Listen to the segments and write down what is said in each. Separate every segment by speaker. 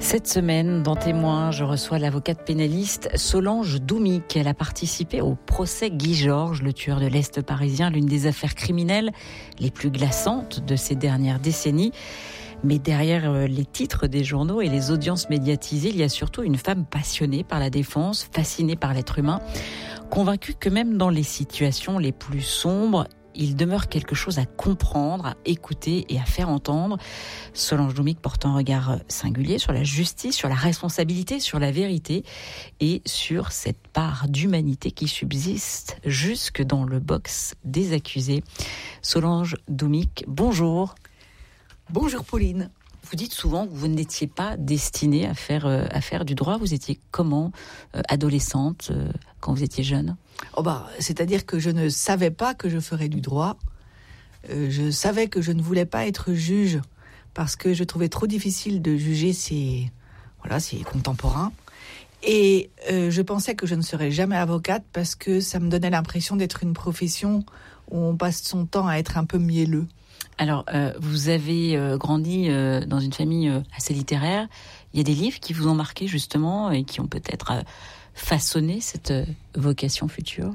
Speaker 1: Cette semaine, dans Témoins, je reçois l'avocate pénaliste Solange Doumic. Elle a participé au procès Guy Georges, le tueur de l'Est parisien, l'une des affaires criminelles les plus glaçantes de ces dernières décennies. Mais derrière les titres des journaux et les audiences médiatisées, il y a surtout une femme passionnée par la défense, fascinée par l'être humain, convaincue que même dans les situations les plus sombres, il demeure quelque chose à comprendre, à écouter et à faire entendre. Solange Doumic porte un regard singulier sur la justice, sur la responsabilité, sur la vérité et sur cette part d'humanité qui subsiste jusque dans le box des accusés. Solange Doumic, bonjour.
Speaker 2: Bonjour Pauline.
Speaker 1: Vous dites souvent que vous n'étiez pas destinée à faire du droit. Vous étiez comment, adolescente, quand vous étiez jeune ?
Speaker 2: C'est-à-dire que je ne savais pas que je ferais du droit. Je savais que je ne voulais pas être juge parce que je trouvais trop difficile de juger ces contemporains. Et je pensais que je ne serais jamais avocate parce que ça me donnait l'impression d'être une profession où on passe son temps à être un peu mielleux.
Speaker 1: Alors, vous avez grandi dans une famille assez littéraire. Il y a des livres qui vous ont marqué justement et qui ont peut-être façonné cette vocation future.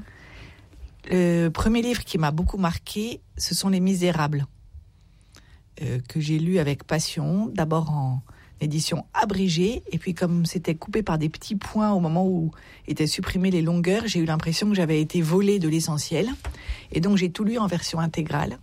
Speaker 2: Le premier livre qui m'a beaucoup marqué, ce sont Les Misérables, que j'ai lu avec passion, d'abord en édition abrégée, et puis comme c'était coupé par des petits points au moment où étaient supprimées les longueurs, j'ai eu l'impression que j'avais été volée de l'essentiel, et donc j'ai tout lu en version intégrale.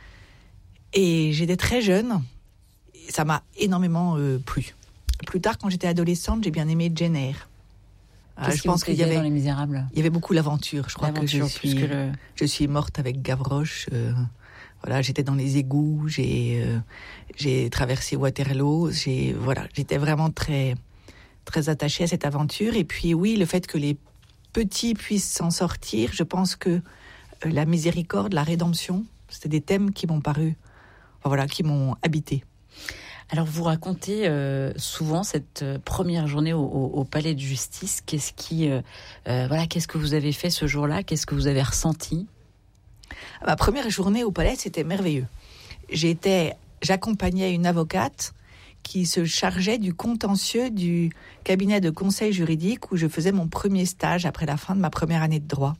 Speaker 2: Et j'étais très jeune, ça m'a énormément plu. Plus tard, quand j'étais adolescente, j'ai bien aimé Jane Eyre.
Speaker 1: Je pense qu'il y avait dans Les Misérables.
Speaker 2: Il y avait beaucoup l'aventure. Je crois que je suis morte avec Gavroche. J'étais dans les égouts, j'ai traversé Waterloo. J'étais vraiment très très attachée à cette aventure. Et puis oui, le fait que les petits puissent s'en sortir, je pense que la miséricorde, la rédemption, c'était des thèmes qui m'ont paru, qui m'ont habité.
Speaker 1: Alors vous racontez souvent cette première journée au palais de justice. Qu'est-ce que vous avez fait ce jour-là ? Qu'est-ce que vous avez ressenti ?
Speaker 2: Ma première journée au palais, c'était merveilleux. J'accompagnais une avocate qui se chargeait du contentieux du cabinet de conseil juridique où je faisais mon premier stage après la fin de ma première année de droit.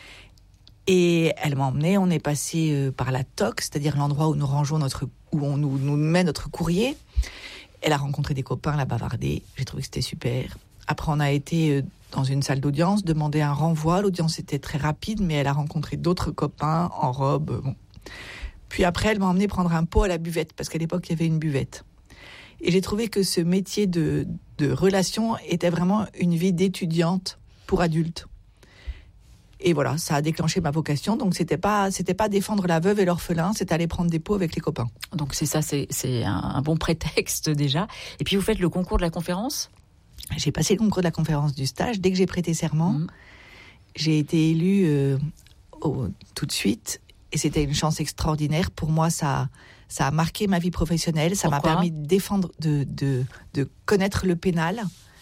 Speaker 2: Et elle m'a emmenée, on est passé par la toque, c'est-à-dire l'endroit où nous rangeons où on nous met notre courrier. Elle a rencontré des copains, elle a bavardé, j'ai trouvé que c'était super. Après, on a été dans une salle d'audience, demandé un renvoi. L'audience était très rapide, mais elle a rencontré d'autres copains en robe. Puis après, elle m'a emmenée prendre un pot à la buvette, parce qu'à l'époque, il y avait une buvette. Et j'ai trouvé que ce métier de relation était vraiment une vie d'étudiante pour adultes. Et voilà, ça a déclenché ma vocation. Donc, c'était pas défendre la veuve et l'orphelin, c'était aller prendre des pots avec les copains.
Speaker 1: Donc, c'est ça, c'est un bon prétexte déjà. Et puis, vous faites le concours de la conférence ?
Speaker 2: J'ai passé le concours de la conférence du stage. Dès que j'ai prêté serment, j'ai été élue tout de suite. Et c'était une chance extraordinaire. Pour moi, ça a marqué ma vie professionnelle. Ça
Speaker 1: Pourquoi ?
Speaker 2: m'a permis de défendre, de connaître le pénal,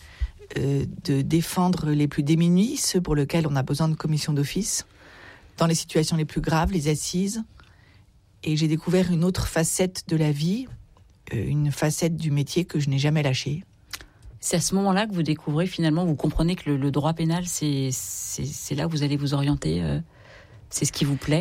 Speaker 2: de défendre les plus démunis, ceux pour lesquels on a besoin de commission d'office, dans les situations les plus graves, les assises. Et j'ai découvert une autre facette de la vie, une facette du métier que je n'ai jamais lâchée.
Speaker 1: C'est à ce moment-là que vous découvrez, finalement, vous comprenez que le droit pénal, c'est là où vous allez vous orienter, c'est ce qui vous plaît ?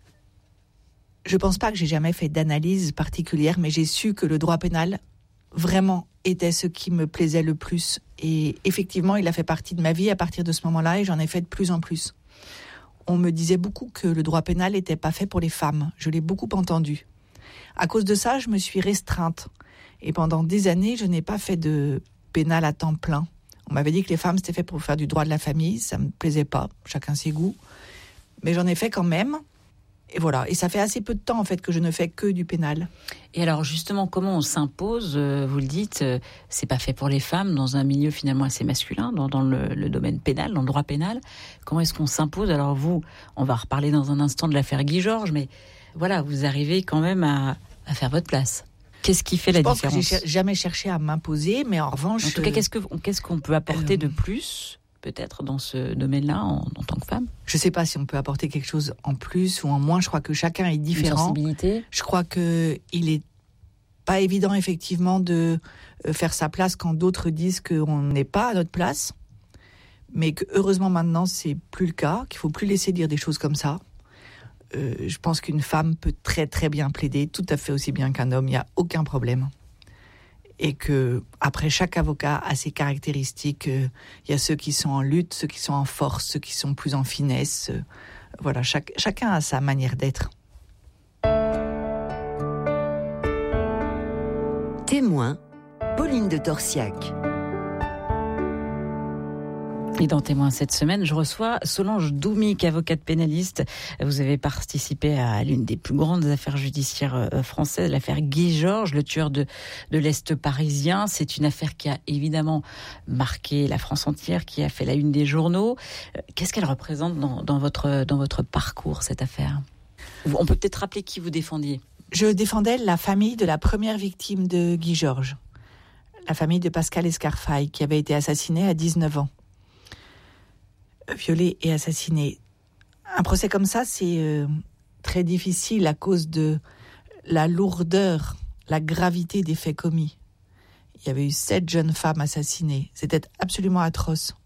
Speaker 2: Je pense pas que j'ai jamais fait d'analyse particulière, mais j'ai su que le droit pénal, vraiment, était ce qui me plaisait le plus. Et effectivement, il a fait partie de ma vie à partir de ce moment-là, et j'en ai fait de plus en plus. On me disait beaucoup que le droit pénal n'était pas fait pour les femmes. Je l'ai beaucoup entendu. À cause de ça, je me suis restreinte. Et pendant des années, je n'ai pas fait de pénal à temps plein. On m'avait dit que les femmes, c'était fait pour faire du droit de la famille. Ça me plaisait pas. Chacun ses goûts. Mais j'en ai fait quand même. Et voilà. Et ça fait assez peu de temps, en fait, que je ne fais que du pénal.
Speaker 1: Et alors, justement, comment on s'impose ? Vous le dites, c'est pas fait pour les femmes dans un milieu finalement assez masculin, dans le domaine pénal, dans le droit pénal. Comment est-ce qu'on s'impose ? Alors vous, on va reparler dans un instant de l'affaire Guy Georges, mais voilà, vous arrivez quand même à faire votre place. Qu'est-ce qui fait la différence ?
Speaker 2: Je pense que j'ai jamais cherché à m'imposer, mais en revanche...
Speaker 1: En tout cas, qu'est-ce qu'on peut apporter de plus, peut-être, dans ce domaine-là, en tant que femme ?
Speaker 2: Je ne sais pas si on peut apporter quelque chose en plus ou en moins. Je crois que chacun est différent.
Speaker 1: Une sensibilité ?
Speaker 2: Je crois qu'il est pas évident effectivement de faire sa place quand d'autres disent qu'on n'est pas à notre place, mais que heureusement maintenant c'est plus le cas, qu'il faut plus laisser dire des choses comme ça. Je pense qu'une femme peut très très bien plaider, tout à fait aussi bien qu'un homme, il n'y a aucun problème. Et que après chaque avocat a ses caractéristiques. Il y a ceux qui sont en lutte, ceux qui sont en force, ceux qui sont plus en finesse. Voilà, chacun a sa manière d'être.
Speaker 3: Témoin, Pauline de Torsiac.
Speaker 1: Et dans Témoin cette semaine, je reçois Solange Doumic, avocate pénaliste. Vous avez participé à l'une des plus grandes affaires judiciaires françaises, l'affaire Guy Georges, le tueur de l'Est parisien. C'est une affaire qui a évidemment marqué la France entière, qui a fait la une des journaux. Qu'est-ce qu'elle représente dans votre parcours, cette affaire ? On peut peut-être rappeler qui vous défendiez.
Speaker 2: Je défendais la famille de la première victime de Guy Georges, la famille de Pascal Escarfaille, qui avait été assassinée à 19 ans. Violé et assassiné. Un procès comme ça, c'est très difficile à cause de la lourdeur, la gravité des faits commis. Il y avait eu 7 jeunes femmes assassinées. C'était absolument atroce.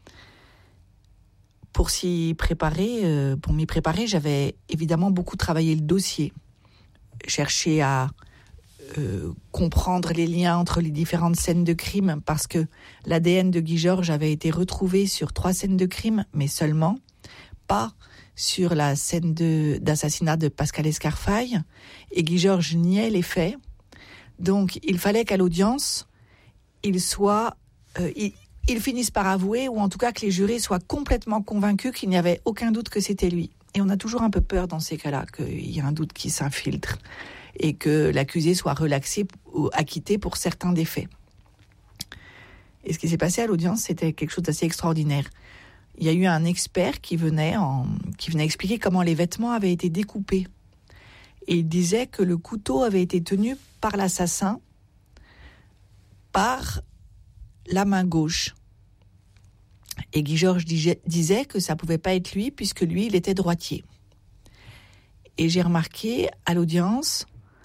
Speaker 2: Pour m'y préparer, j'avais évidemment beaucoup travaillé le dossier, cherché à comprendre les liens entre les différentes scènes de crime, parce que l'ADN de Guy Georges avait été retrouvé sur 3 scènes de crime, mais seulement pas sur la scène d'assassinat de Pascal Escarfaille, et Guy Georges niait les faits. Donc il fallait qu'à l'audience, il finisse par avouer, ou en tout cas que les jurés soient complètement convaincus qu'il n'y avait aucun doute que c'était lui. Et on a toujours un peu peur dans ces cas-là qu'il y ait un doute qui s'infiltre et que l'accusé soit relaxé ou acquitté pour certains des faits. Et ce qui s'est passé à l'audience, c'était quelque chose d'assez extraordinaire. Il y a eu un expert qui venait expliquer comment les vêtements avaient été découpés. Et il disait que le couteau avait été tenu par l'assassin par la main gauche. Et Guy Georges disait que ça ne pouvait pas être lui, puisque lui, il était droitier. Et j'ai remarqué à l'audience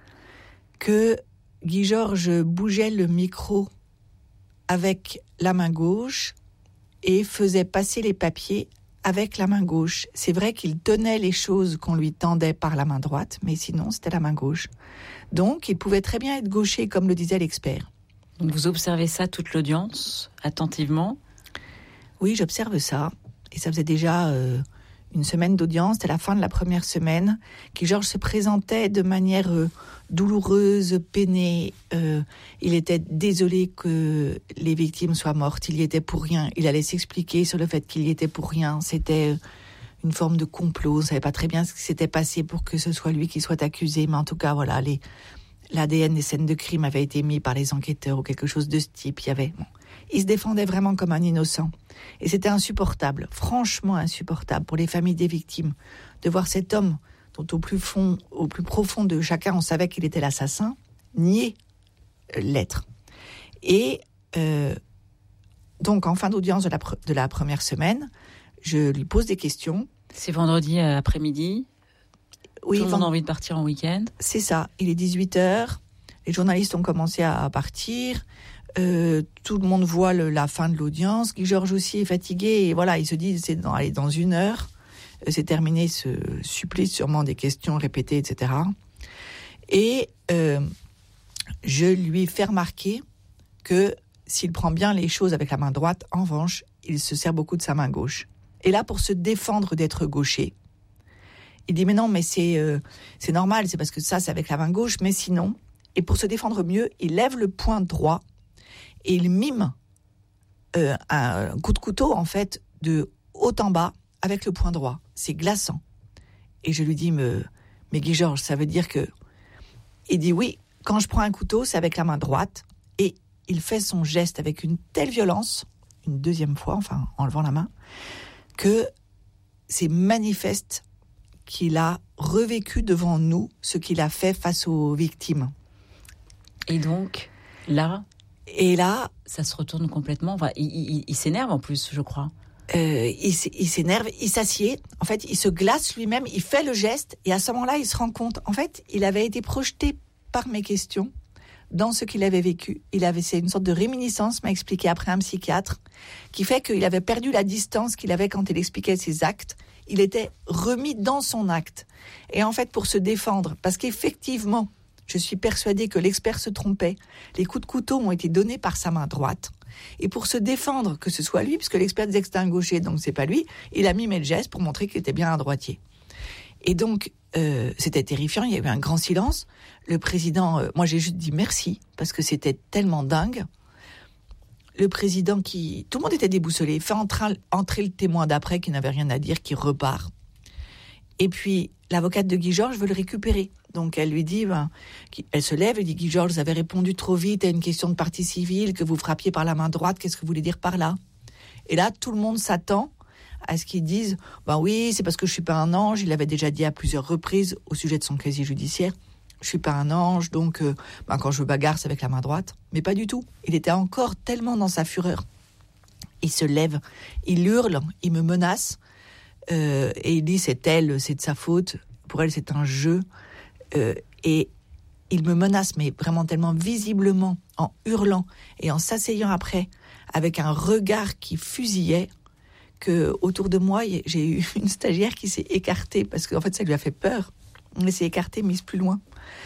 Speaker 2: que Guy Georges bougeait le micro avec la main gauche et faisait passer les papiers avec la main gauche. C'est vrai qu'il tenait les choses qu'on lui tendait par la main droite, mais sinon c'était la main gauche. Donc il pouvait très bien être gaucher, comme le disait l'expert.
Speaker 1: Donc vous observez ça toute l'audience, attentivement ?
Speaker 2: Oui, j'observe ça. Et ça faisait déjà une semaine d'audience. C'était la fin de la première semaine. Guy Georges se présentait de manière douloureuse, peinée. Il était désolé que les victimes soient mortes. Il y était pour rien. Il allait s'expliquer sur le fait qu'il y était pour rien. C'était une forme de complot. On ne savait pas très bien ce qui s'était passé pour que ce soit lui qui soit accusé. Mais en tout cas, voilà, l'ADN des scènes de crime avait été mis par les enquêteurs ou quelque chose de ce type. Il se défendait vraiment comme un innocent. Et c'était insupportable, franchement insupportable pour les familles des victimes, de voir cet homme dont au plus profond de chacun, on savait qu'il était l'assassin, nier l'être. Et donc, en fin d'audience de la première semaine, je lui pose des questions.
Speaker 1: C'est vendredi après-midi.
Speaker 2: Oui,
Speaker 1: tout le monde a envie de partir en week-end.
Speaker 2: C'est ça, il est 18h, les journalistes ont commencé à partir. Tout le monde voit la fin de l'audience. Guy Georges aussi est fatigué et voilà, il se dit dans 1 heure, c'est terminé ce supplice, sûrement des questions répétées, etc. Et je lui fais remarquer que s'il prend bien les choses avec la main droite, en revanche, il se sert beaucoup de sa main gauche. Et là, pour se défendre d'être gaucher, il dit mais non, mais c'est normal, c'est parce que ça c'est avec la main gauche, mais sinon, et pour se défendre mieux, il lève le poing droit et il mime un coup de couteau, en fait, de haut en bas, avec le poing droit. C'est glaçant. Et je lui dis, mais Guy Georges, ça veut dire que... Il dit, oui, quand je prends un couteau, c'est avec la main droite. Et il fait son geste avec une telle violence, une deuxième fois, enfin, en levant la main, que c'est manifeste qu'il a revécu devant nous ce qu'il a fait face aux victimes.
Speaker 1: Et donc, là...
Speaker 2: Et là,
Speaker 1: ça se retourne complètement. Enfin, il s'énerve en plus, je crois.
Speaker 2: Il s'énerve, il s'assied. En fait, il se glace lui-même. Il fait le geste et à ce moment-là, il se rend compte. En fait, il avait été projeté par mes questions dans ce qu'il avait vécu. C'est une sorte de réminiscence, m'a expliqué après un psychiatre, qui fait qu'il avait perdu la distance qu'il avait quand il expliquait ses actes. Il était remis dans son acte. Et en fait, pour se défendre, parce qu'effectivement, je suis persuadée que l'expert se trompait. Les coups de couteau ont été donnés par sa main droite. Et pour se défendre, que ce soit lui, puisque l'expert disait que c'était un gaucher, donc c'est pas lui, il a mimé le geste pour montrer qu'il était bien un droitier. Et donc, c'était terrifiant, il y avait un grand silence. Le président, moi j'ai juste dit merci, parce que c'était tellement dingue. Le président tout le monde était déboussolé, fait entrer le témoin d'après qui n'avait rien à dire, qui repart. Et puis, l'avocate de Guy Georges veut le récupérer. Donc elle lui dit, elle se lève et dit, Guy Georges, vous avez répondu trop vite à une question de partie civile, que vous frappiez par la main droite, qu'est-ce que vous voulez dire par là ? Et là, tout le monde s'attend à ce qu'ils disent, oui, c'est parce que je suis pas un ange, il l'avait déjà dit à plusieurs reprises au sujet de son casier judiciaire, je suis pas un ange, donc quand je bagarre, c'est avec la main droite. Mais pas du tout. Il était encore tellement dans sa fureur. Il se lève, il hurle, il me menace, et il dit, c'est elle, c'est de sa faute, pour elle c'est un jeu. Et il me menace, mais vraiment tellement visiblement, en hurlant et en s'asseyant après, avec un regard qui fusillait, que autour de moi, j'ai eu une stagiaire qui s'est écartée, parce qu'en fait, ça lui a fait peur. Elle s'est écartée, mise plus loin.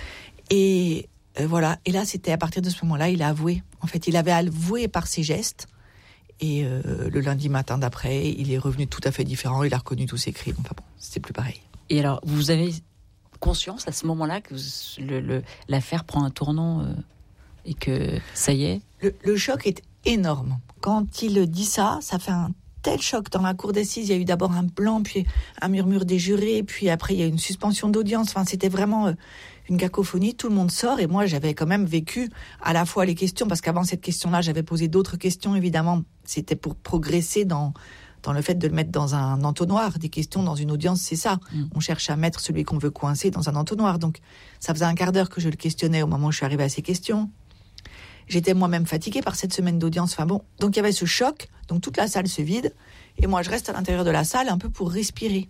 Speaker 2: Et voilà. Et là, c'était à partir de ce moment-là, il a avoué. En fait, il avait avoué par ses gestes. Et le lundi matin d'après, il est revenu tout à fait différent. Il a reconnu tous ses crimes. Enfin bon, c'était plus pareil.
Speaker 1: Et alors, vous avez conscience à ce moment-là que l'affaire prend un tournant et que ça y est ?
Speaker 2: Le choc est énorme. Quand il dit ça, ça fait un tel choc. Dans la cour d'assises, il y a eu d'abord un blanc, puis un murmure des jurés, puis après il y a eu une suspension d'audience. Enfin, c'était vraiment une cacophonie. Tout le monde sort et moi, j'avais quand même vécu à la fois les questions, parce qu'avant cette question-là, j'avais posé d'autres questions, évidemment. C'était pour progresser dans le fait de le mettre dans un entonnoir. Des questions dans une audience, c'est ça. On cherche à mettre celui qu'on veut coincer dans un entonnoir. Donc, ça faisait un quart d'heure que je le questionnais au moment où je suis arrivée à ces questions. J'étais moi-même fatiguée par cette semaine d'audience. Enfin bon, donc il y avait ce choc. Donc toute la salle se vide. Et moi, je reste à l'intérieur de la salle un peu pour respirer.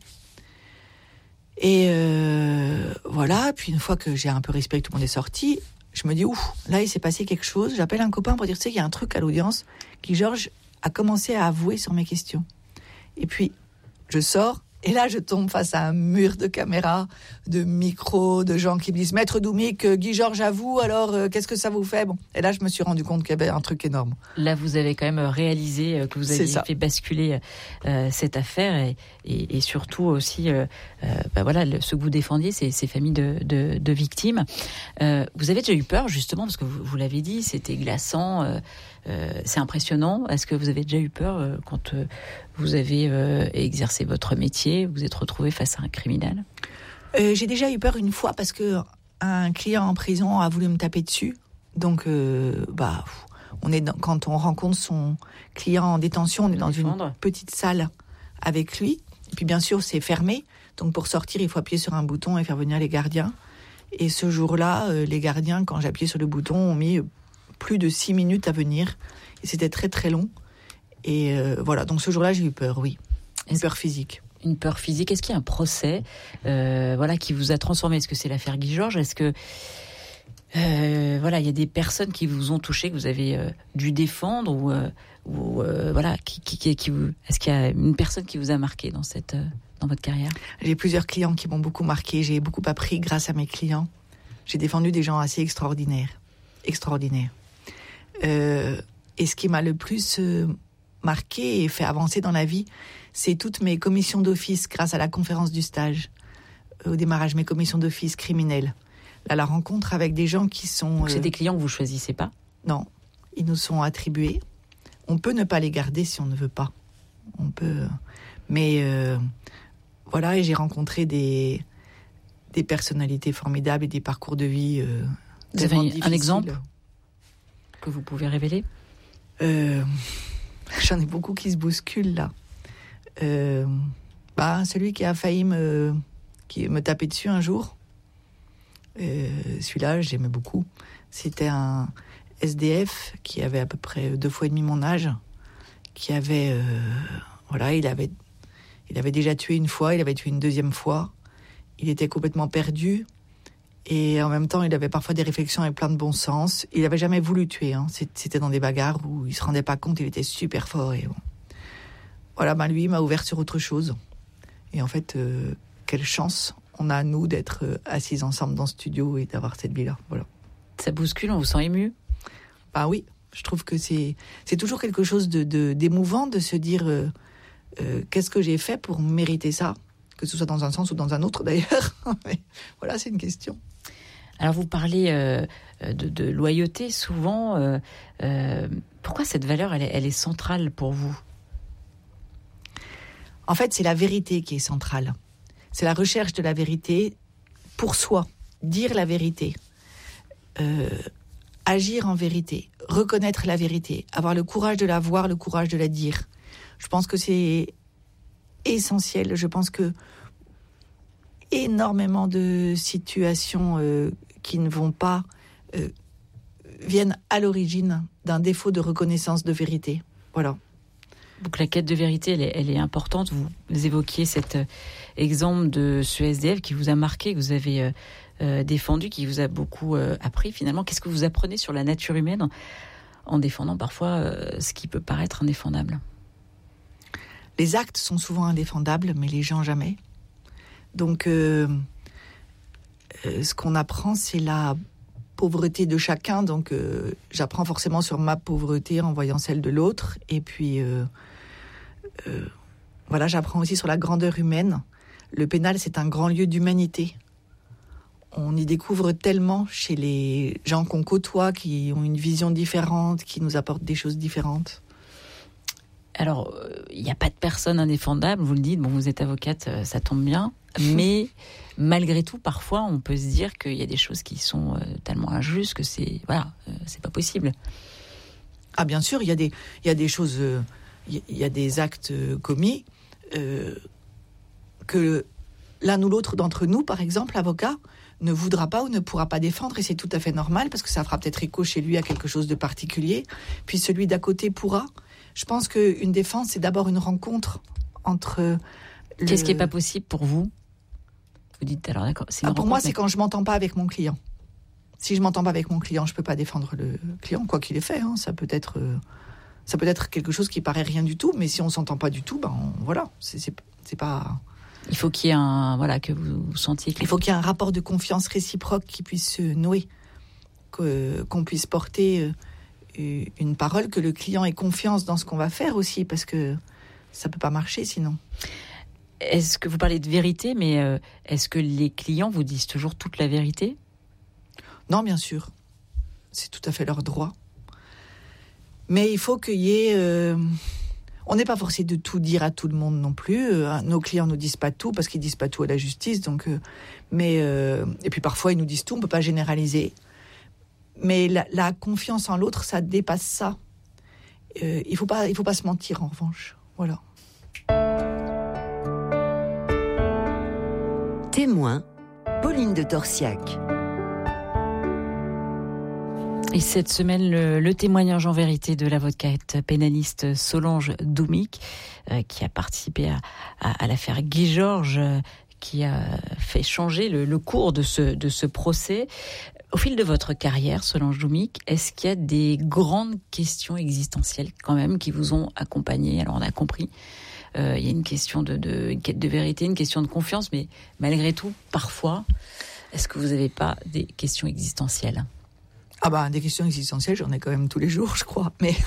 Speaker 2: Et voilà. Puis une fois que j'ai un peu respiré, que tout le monde est sorti, je me dis, ouf, là, il s'est passé quelque chose. J'appelle un copain pour dire, tu sais, il y a un truc à l'audience. Guy Georges a commencé à avouer sur mes questions. Et puis, je sors. Et là, je tombe face à un mur de caméras, de micros, de gens qui me disent « Maître Doumic, Guy Georges avoue, alors qu'est-ce que ça vous fait ?» Bon. Et là, je me suis rendu compte qu'il y avait un truc énorme.
Speaker 1: Là, vous avez quand même réalisé que vous aviez fait basculer cette affaire et surtout aussi, ce que vous défendiez, ces familles de victimes. Vous avez déjà eu peur, justement, parce que vous l'avez dit, c'était glaçant, c'est impressionnant. Est-ce que vous avez déjà eu peur quand vous avez exercé votre métier, vous vous êtes retrouvé face à un criminel ?
Speaker 2: J'ai déjà eu peur une fois parce que un client en prison a voulu me taper dessus. Donc, quand on rencontre son client en détention, on est dans une petite salle avec lui. Et puis, bien sûr, c'est fermé. Donc, pour sortir, il faut appuyer sur un bouton et faire venir les gardiens. Et ce jour-là, les gardiens, quand j'ai appuyé sur le bouton, ont mis plus de 6 minutes à venir. Et c'était très, très long. Et voilà, donc ce jour-là, j'ai eu peur, oui. Une peur physique.
Speaker 1: Une peur physique. Est-ce qu'il y a un procès qui vous a transformé ? Est-ce que c'est l'affaire Guy Georges ? Est-ce que il y a des personnes qui vous ont touché, que vous avez dû défendre est-ce qu'il y a une personne qui vous a marqué dans votre carrière ?
Speaker 2: J'ai plusieurs clients qui m'ont beaucoup marqué. J'ai beaucoup appris grâce à mes clients. J'ai défendu des gens assez extraordinaires. Et ce qui m'a le plus marqué et fait avancer dans la vie, c'est toutes mes commissions d'office grâce à la conférence du stage. Au démarrage, mes commissions d'office criminelles. Là, la rencontre avec des gens qui sont...
Speaker 1: Donc c'est des clients que vous choisissez pas ?
Speaker 2: Non, ils nous sont attribués. On peut ne pas les garder si on ne veut pas. On peut... Mais et j'ai rencontré des personnalités formidables et des parcours de vie
Speaker 1: vous avez un exemple que vous pouvez révéler ?
Speaker 2: J'en ai beaucoup qui se bousculent là. Celui qui a failli me taper dessus un jour. Celui-là, j'aimais beaucoup. C'était un SDF qui avait à peu près 2 fois et demi mon âge, qui avait, il avait déjà tué une fois, il avait tué une deuxième fois. Il était complètement perdu Et en même temps, il avait parfois des réflexions avec plein de bon sens. Il n'avait jamais voulu tuer. C'était dans des bagarres où il se rendait pas compte, il était super fort. Et bon. Voilà, lui, il m'a ouvert sur autre chose. Et en fait, quelle chance on a, nous, d'être assis ensemble dans ce studio et d'avoir cette vie-là. Voilà.
Speaker 1: Ça bouscule, on vous sent ému ?
Speaker 2: Bah oui, je trouve que c'est toujours quelque chose d'émouvant de se dire qu'est-ce que j'ai fait pour mériter ça, que ce soit dans un sens ou dans un autre d'ailleurs. Mais voilà, c'est une question.
Speaker 1: Alors vous parlez de loyauté souvent. Pourquoi cette valeur, elle est centrale pour vous ?
Speaker 2: En fait, c'est la vérité qui est centrale. C'est la recherche de la vérité pour soi, dire la vérité. Agir en vérité, reconnaître la vérité, avoir le courage de la voir, le courage de la dire. Je pense que c'est essentiel. Je pense que énormément de situations qui ne vont pas viennent à l'origine d'un défaut de reconnaissance de vérité. Voilà.
Speaker 1: Donc la quête de vérité, elle est importante. Vous évoquiez cet exemple de ce SDF qui vous a marqué, que vous avez défendu, qui vous a beaucoup appris finalement. Qu'est-ce que vous apprenez sur la nature humaine en défendant parfois ce qui peut paraître indéfendable ?
Speaker 2: Les actes sont souvent indéfendables, mais les gens jamais. Donc, ce qu'on apprend, c'est la pauvreté de chacun. Donc, j'apprends forcément sur ma pauvreté en voyant celle de l'autre. Et puis, voilà, j'apprends aussi sur la grandeur humaine. Le pénal, c'est un grand lieu d'humanité. On y découvre tellement chez les gens qu'on côtoie, qui ont une vision différente, qui nous apportent des choses différentes.
Speaker 1: Alors, il n'y a pas de personne indéfendable, vous le dites, bon, vous êtes avocate, ça tombe bien, mais malgré tout, parfois, on peut se dire qu'il y a des choses qui sont tellement injustes que c'est pas possible.
Speaker 2: Ah, bien sûr, il y a des choses, il y a des actes commis que l'un ou l'autre d'entre nous, par exemple, avocat, ne voudra pas ou ne pourra pas défendre, et c'est tout à fait normal, parce que ça fera peut-être écho chez lui à quelque chose de particulier, puis celui d'à côté pourra. Je pense qu'une défense, c'est d'abord une rencontre entre...
Speaker 1: Qu'est-ce qui n'est pas possible pour vous ? Vous dites alors, d'accord.
Speaker 2: Pour moi, c'est quand je ne m'entends pas avec mon client. Si je ne m'entends pas avec mon client, je ne peux pas défendre le client, quoi qu'il ait fait. Ça peut être quelque chose qui paraît rien du tout, mais si on ne s'entend pas du tout, voilà, c'est pas...
Speaker 1: Il faut qu'il y ait que vous sentiez...
Speaker 2: Il faut qu'il y ait un rapport de confiance réciproque qui puisse se nouer, qu'on puisse porter... une parole, que le client ait confiance dans ce qu'on va faire aussi, parce que ça peut pas marcher sinon.
Speaker 1: Est-ce que vous parlez de vérité, mais est-ce que les clients vous disent toujours toute la vérité ?
Speaker 2: Non, bien sûr. C'est tout à fait leur droit. Mais il faut qu'il y ait... On n'est pas forcé de tout dire à tout le monde non plus. Nos clients nous disent pas tout, parce qu'ils disent pas tout à la justice. Donc, et puis parfois, ils nous disent tout, on peut pas généraliser. Mais la confiance en l'autre, ça dépasse ça. Il faut pas se mentir, en revanche. Voilà.
Speaker 3: Témoin, Pauline de Torsiac.
Speaker 1: Et cette semaine, le témoignage en vérité de l'avocate pénaliste Solange Doumic, qui a participé à l'affaire Guy Georges, qui a fait changer le cours de ce procès. Au fil de votre carrière, Solange Doumic, est-ce qu'il y a des grandes questions existentielles quand même qui vous ont accompagné ? Alors on a compris, il y a une question une quête de vérité, une question de confiance, mais malgré tout, parfois, est-ce que vous n'avez pas des questions existentielles ?
Speaker 2: Des questions existentielles, j'en ai quand même tous les jours, je crois. Mais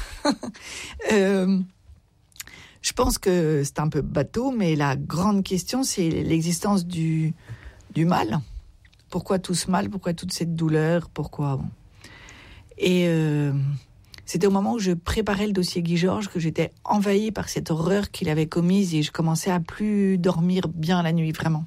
Speaker 2: je pense que c'est un peu bateau, mais la grande question, c'est l'existence du mal. Pourquoi tout ce mal ? Pourquoi toute cette douleur ? Pourquoi ? Et c'était au moment où je préparais le dossier Guy Georges que j'étais envahie par cette horreur qu'il avait commise et je commençais à plus dormir bien la nuit, vraiment.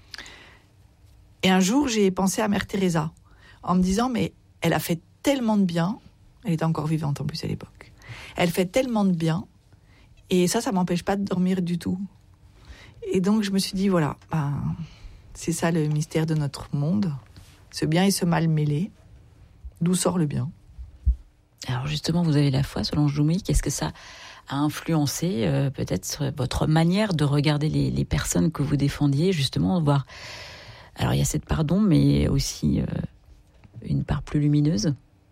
Speaker 2: Et un jour, j'ai pensé à Mère Teresa en me disant, mais elle a fait tellement de bien, elle était encore vivante en plus à l'époque, elle fait tellement de bien, et ça m'empêche pas de dormir du tout. Et donc je me suis dit, voilà, c'est ça le mystère de notre monde, ce bien et ce mal mêlés. D'où sort le bien ?
Speaker 1: Alors justement, vous avez la foi, Solange Doumic, est-ce que ça a influencé peut-être votre manière de regarder les personnes que vous défendiez, justement, voir Alors il y a cette part d'ombre, mais aussi une part plus lumineuse.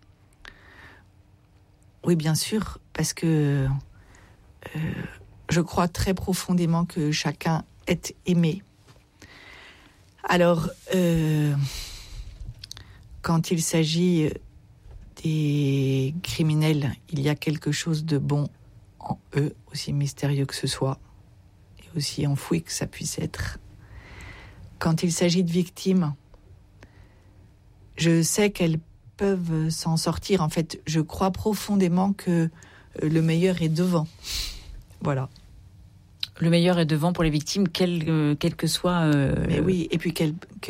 Speaker 2: Oui, bien sûr, parce que je crois très profondément que chacun est aimé. Alors, quand il s'agit des criminels, il y a quelque chose de bon en eux, aussi mystérieux que ce soit, et aussi enfoui que ça puisse être. Quand il s'agit de victimes, je sais qu'elles peuvent s'en sortir. En fait, je crois profondément que le meilleur est devant. Voilà.
Speaker 1: Le meilleur est devant pour les victimes, quel que soit...
Speaker 2: Mais oui, et puis
Speaker 1: Pourquoi ?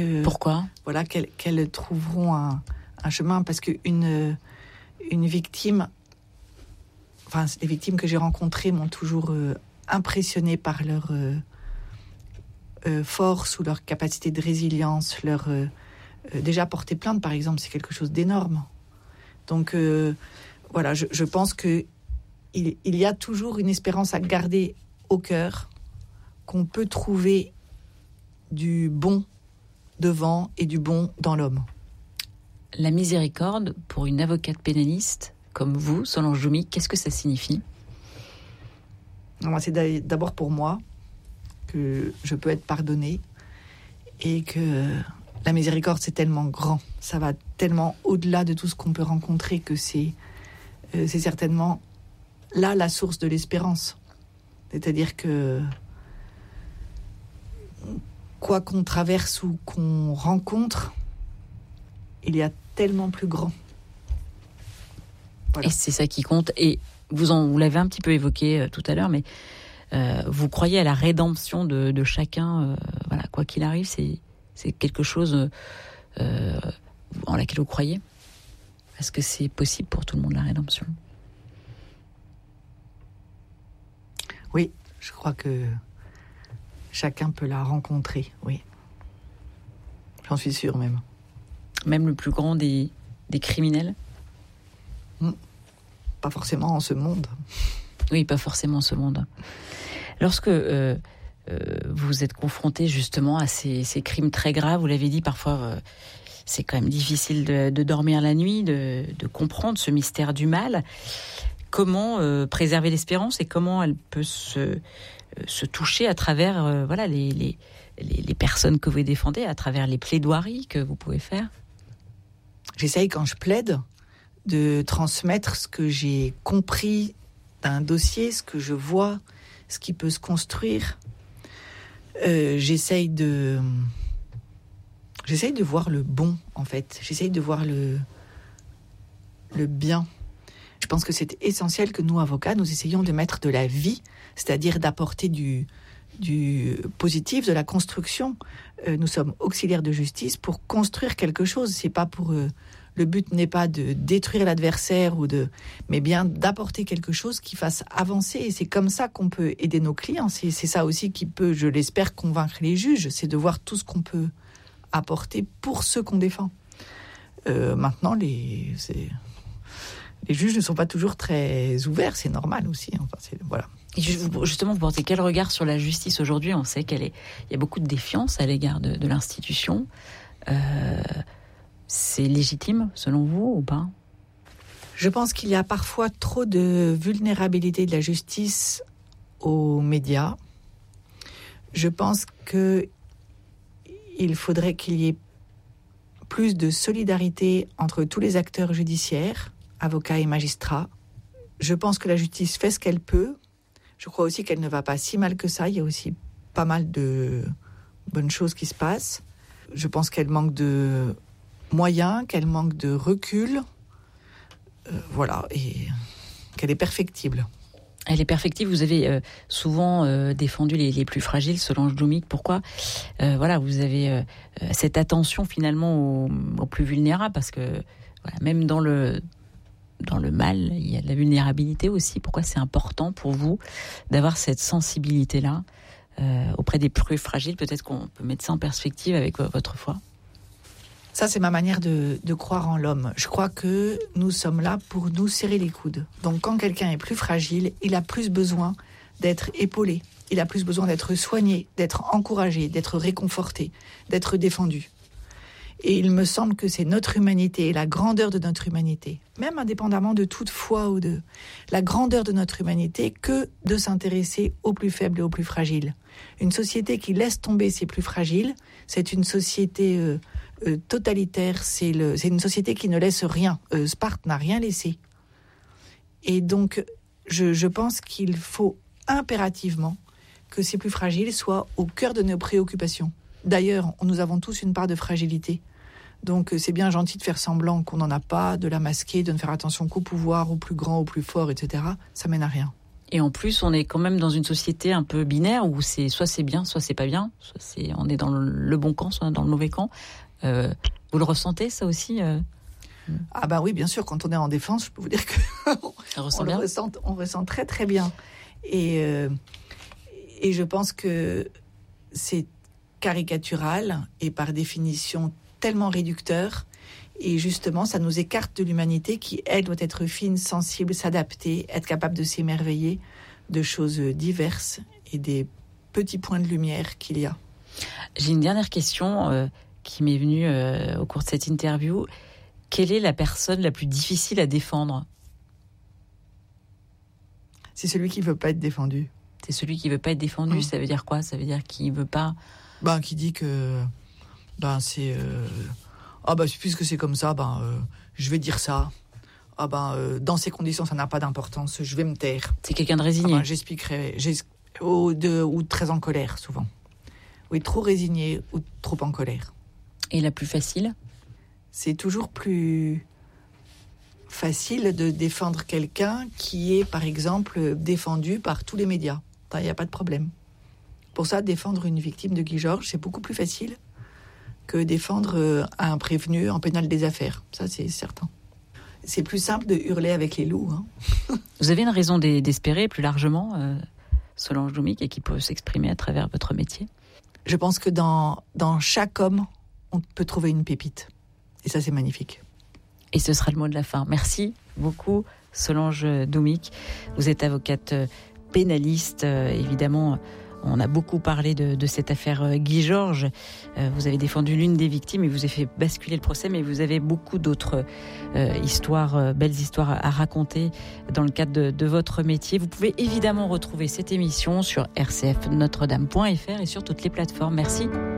Speaker 2: Voilà, qu'elles trouveront un chemin, parce qu'une victime... Enfin, les victimes que j'ai rencontrées m'ont toujours impressionnée par leur force ou leur capacité de résilience, leur... déjà porter plainte, par exemple, c'est quelque chose d'énorme. Donc, voilà, je pense qu'il y a toujours une espérance à garder au cœur, qu'on peut trouver du bon devant et du bon dans l'homme.
Speaker 1: La miséricorde, pour une avocate pénaliste comme vous, Solange Doumic, qu'est-ce que ça signifie ?
Speaker 2: C'est d'abord pour moi que je peux être pardonnée et que la miséricorde, c'est tellement grand. Ça va tellement au-delà de tout ce qu'on peut rencontrer que c'est certainement là la source de l'espérance. C'est-à-dire que quoi qu'on traverse ou qu'on rencontre, il y a tellement plus grand. Voilà.
Speaker 1: Et c'est ça qui compte. Et vous l'avez un petit peu évoqué tout à l'heure, mais vous croyez à la rédemption de chacun. Voilà, quoi qu'il arrive, c'est quelque chose en laquelle vous croyez ? Est-ce que c'est possible pour tout le monde, la rédemption ?
Speaker 2: Oui, je crois que chacun peut la rencontrer, oui. J'en suis sûre même.
Speaker 1: Même le plus grand des criminels ?
Speaker 2: Pas forcément en ce monde.
Speaker 1: Oui, pas forcément en ce monde. Lorsque vous êtes confronté justement à ces crimes très graves, vous l'avez dit, parfois c'est quand même difficile de dormir la nuit, de comprendre ce mystère du mal. Comment préserver l'espérance et comment elle peut se toucher à travers les personnes que vous défendez, à travers les plaidoiries que vous pouvez faire ?
Speaker 2: J'essaye, quand je plaide, de transmettre ce que j'ai compris d'un dossier, ce que je vois, ce qui peut se construire. J'essaye de voir le bon, en fait. J'essaye de voir le bien. Je pense que c'est essentiel que nous, avocats, nous essayions de mettre de la vie, c'est-à-dire d'apporter du positif, de la construction. Nous sommes auxiliaires de justice pour construire quelque chose. C'est pas pour... le but n'est pas de détruire l'adversaire, mais bien d'apporter quelque chose qui fasse avancer. Et c'est comme ça qu'on peut aider nos clients. C'est ça aussi qui peut, je l'espère, convaincre les juges. C'est de voir tout ce qu'on peut apporter pour ceux qu'on défend. Maintenant, les juges ne sont pas toujours très ouverts, c'est normal aussi. Enfin, voilà.
Speaker 1: Et justement, vous portez quel regard sur la justice aujourd'hui ? On sait il y a beaucoup de défiance à l'égard de l'institution. C'est légitime, selon vous, ou pas ?
Speaker 2: Je pense qu'il y a parfois trop de vulnérabilité de la justice aux médias. Je pense qu'il faudrait qu'il y ait plus de solidarité entre tous les acteurs judiciaires, avocats et magistrats. Je pense que la justice fait ce qu'elle peut. Je crois aussi qu'elle ne va pas si mal que ça. Il y a aussi pas mal de bonnes choses qui se passent. Je pense qu'elle manque de moyens, qu'elle manque de recul. Voilà, et qu'elle est perfectible.
Speaker 1: Elle est perfectible. Vous avez souvent défendu les plus fragiles, Solange Doumic. Pourquoi vous avez cette attention finalement aux plus vulnérables, parce que même dans le mal, il y a de la vulnérabilité aussi. Pourquoi c'est important pour vous d'avoir cette sensibilité-là auprès des plus fragiles ? Peut-être qu'on peut mettre ça en perspective avec votre foi.
Speaker 2: Ça, c'est ma manière de croire en l'homme. Je crois que nous sommes là pour nous serrer les coudes. Donc, quand quelqu'un est plus fragile, il a plus besoin d'être épaulé. il a plus besoin d'être soigné, d'être encouragé, d'être réconforté, d'être défendu. Et il me semble que c'est notre humanité et la grandeur de notre humanité, même indépendamment de toute foi ou de la grandeur de notre humanité, que de s'intéresser aux plus faibles et aux plus fragiles. Une société qui laisse tomber ses plus fragiles, c'est une société totalitaire, c'est une société qui ne laisse rien. Sparte n'a rien laissé. Et donc, je pense qu'il faut impérativement que ces plus fragiles soient au cœur de nos préoccupations. D'ailleurs, nous avons tous une part de fragilité. Donc c'est bien gentil de faire semblant qu'on n'en a pas, de la masquer, de ne faire attention qu'au pouvoir, au plus grand, au plus fort, etc. Ça mène à rien.
Speaker 1: Et en plus, on est quand même dans une société un peu binaire où soit c'est bien, soit c'est pas bien. On est dans le bon camp, soit dans le mauvais camp. Vous le ressentez, ça aussi
Speaker 2: Ah ben oui, bien sûr, quand on est en défense, je peux vous dire que on ressent très très bien. Et je pense que c'est caricatural et par définition tellement réducteur. Et justement, ça nous écarte de l'humanité qui, elle, doit être fine, sensible, s'adapter, être capable de s'émerveiller de choses diverses et des petits points de lumière qu'il y a.
Speaker 1: J'ai une dernière question qui m'est venue au cours de cette interview. Quelle est la personne la plus difficile à défendre ?
Speaker 2: C'est celui qui ne veut pas être défendu.
Speaker 1: C'est celui qui ne veut pas être défendu, Ça veut dire quoi ? Ça veut dire qu'il ne veut pas...
Speaker 2: Qui dit que... c'est... puisque c'est comme ça, je vais dire ça. Dans ces conditions, ça n'a pas d'importance, je vais me taire.
Speaker 1: C'est quelqu'un de résigné.
Speaker 2: J'expliquerai. Ou très en colère, souvent. Oui, trop résigné ou trop en colère.
Speaker 1: Et la plus facile ?
Speaker 2: C'est toujours plus facile de défendre quelqu'un qui est, par exemple, défendu par tous les médias. Il n'y a pas de problème. Pour ça, défendre une victime de Guy Georges, c'est beaucoup plus facile que défendre un prévenu en pénal des affaires. Ça, c'est certain. C'est plus simple de hurler avec les loups.
Speaker 1: Vous avez une raison d'espérer plus largement, Solange Doumic, et qui peut s'exprimer à travers votre métier ?
Speaker 2: Je pense que dans chaque homme, on peut trouver une pépite. Et ça, c'est magnifique.
Speaker 1: Et ce sera le mot de la fin. Merci beaucoup, Solange Doumic. Vous êtes avocate pénaliste, évidemment. On a beaucoup parlé de cette affaire Guy Georges. Vous avez défendu l'une des victimes et vous avez fait basculer le procès, mais vous avez beaucoup d'autres belles histoires à raconter dans le cadre de votre métier. Vous pouvez évidemment retrouver cette émission sur rcfnotredame.fr et sur toutes les plateformes. Merci.